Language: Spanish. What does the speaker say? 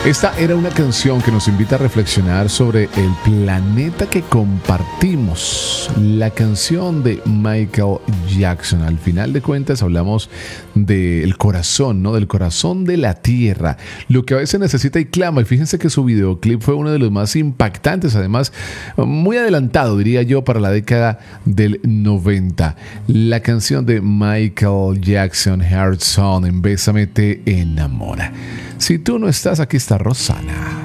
Esta era una canción que nos invita a reflexionar sobre el planeta que compartimos. La canción de Michael Jackson. Al final de cuentas hablamos del corazón, ¿no? Del corazón de la tierra. Lo que a veces necesita y clama. Y fíjense que su videoclip fue uno de los más impactantes. Además, muy adelantado, diría yo, para la década del 90. La canción de Michael Jackson, Heart Song, en Bésame te enamora. Si tú no estás, aquí está Rosana.